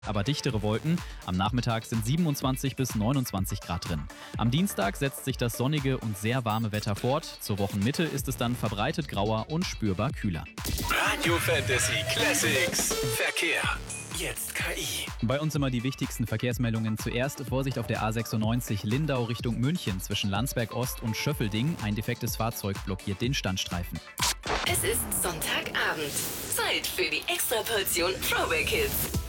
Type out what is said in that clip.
aber dichtere Wolken. Am Nachmittag sind 27 bis 29 Grad drin. Am Dienstag setzt sich das sonnige und sehr warme Wetter fort. Zur Wochenmitte ist es dann verbreitet grauer und spürbar kühler. Radio Fantasy Classics. Verkehr. Jetzt KI. Bei uns immer die wichtigsten Verkehrsmeldungen. Zuerst Vorsicht auf der A96 Lindau Richtung München zwischen Landsberg Ost und Schöffelding. Ein defektes Fahrzeug blockiert den Standstreifen. Es ist Sonntagabend. Zeit für die Extraportion Throwback Hits.